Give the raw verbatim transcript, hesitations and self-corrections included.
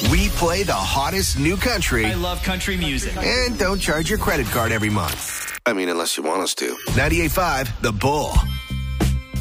We play the hottest new country. I love country music. And don't charge your credit card every month. I mean, unless you want us to. ninety-eight point five, The Bull.